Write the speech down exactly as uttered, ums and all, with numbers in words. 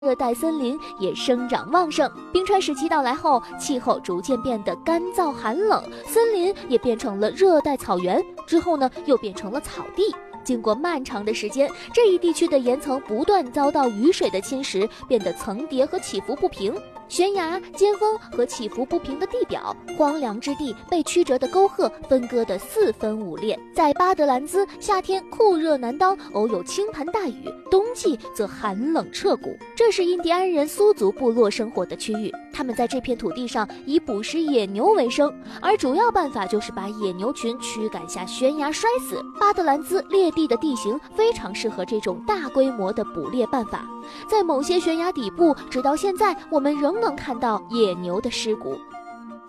热带森林也生长旺盛。冰川时期到来后，气候逐渐变得干燥寒冷，森林也变成了热带草原，之后呢又变成了草地。经过漫长的时间，这一地区的岩层不断遭到雨水的侵蚀，变得层叠和起伏不平。悬崖、尖峰和起伏不平的地表，荒凉之地被曲折的沟壑分割得四分五裂。在巴德兰兹，夏天酷热难当，偶有倾盆大雨；冬季则寒冷彻骨。这是印第安人苏族部落生活的区域，他们在这片土地上以捕食野牛为生，而主要办法就是把野牛群驱赶下悬崖摔死。巴德兰兹劣地的地形非常适合这种大规模的捕猎办法。在某些悬崖底部，直到现在我们仍能看到野牛的尸骨。